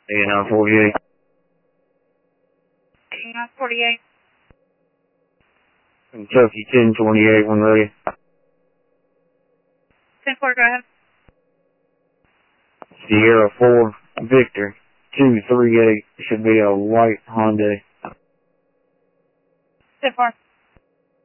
8948. 8948. Kentucky 1028, when ready. 10-4, go ahead. Sierra 4, Victor 238, should be a white Hyundai. 10-4.